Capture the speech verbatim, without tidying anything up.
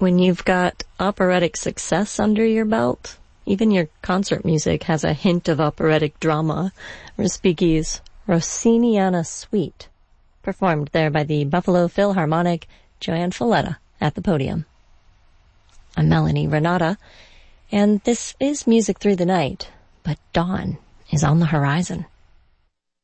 When you've got operatic success under your belt, even your concert music has a hint of operatic drama. Respighi's Rossiniana Suite, performed there by the Buffalo Philharmonic, Joanne Falletta at the podium. I'm Melanie Renata, and this is Music Through the Night, but dawn is on the horizon.